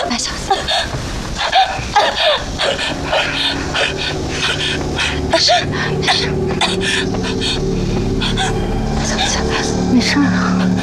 白小姐，没事，没事。白小姐，没事了。